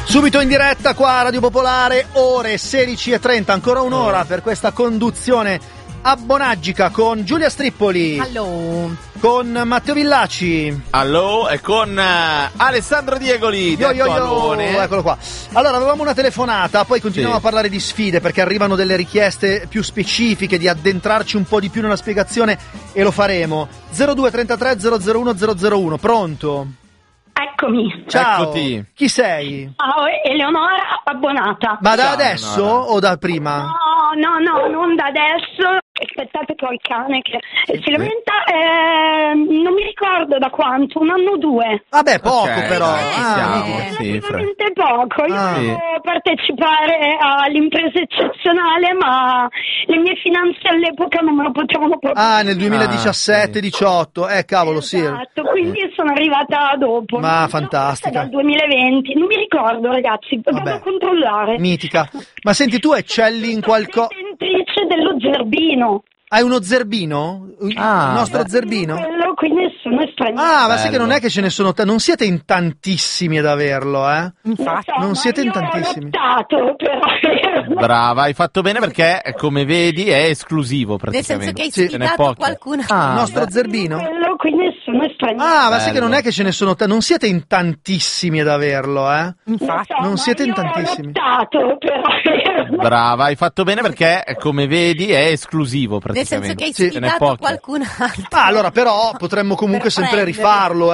Subito in diretta qua a Radio Popolare, ore 16:30, ancora un'ora per questa conduzione abbonaggica con Giulia Strippoli. Allo. Con Matteo Villaci. Allo, e con Alessandro Diegoli. Eccolo qua. Allora, avevamo una telefonata, poi continuiamo a parlare di sfide perché arrivano delle richieste più specifiche di addentrarci un po' di più nella spiegazione e lo faremo. 0233 001 001, pronto? Eccomi. Ciao. Eccoti. Chi sei? Ciao, Eleonora Abbonata. Ma da Ciao, adesso Eleonora. o da prima? No, non da adesso. Aspettate che ho il cane che si lamenta. Non mi ricordo da quanto, 1 anno o 2. Vabbè, poco Ok, però. siamo. Sì, Veramente poco. Io Ah. volevo partecipare all'impresa eccezionale, ma le mie finanze all'epoca non me lo potevano proprio. Nel 2017-18, cavolo, sì. Esatto, quindi sono arrivata dopo. Ma Non so, fantastica. Dal 2020, non mi ricordo, ragazzi, vado Vabbè. a controllare. Mitica. Ma senti, tu eccelli in qualcosa? Detentrice dello zerbino. Hai uno zerbino? Il nostro zerbino? Quello qui nessuno è straniero. Ma sai che non è che ce ne sono non siete in tantissimi ad averlo, eh? Infatti. non ma siete in io ho tantissimi. adottato, però. Brava, hai fatto bene perché, come vedi, è esclusivo Nel senso praticamente. che hai Sì. Ce n'è sfidato pochi. qualcuno. Il nostro zerbino? Quello qui nessuno è straniero. Ma sai che non è che ce ne sono non siete in tantissimi ad averlo, eh? Infatti. non ma siete in io ho tantissimi. adottato, però. Brava, hai fatto bene perché, come vedi, è esclusivo Nel senso praticamente. che hai Sì. Ce n'è sfidato pochi. qualcun altro. Allora però potremmo comunque Per sempre prenderlo. rifarlo,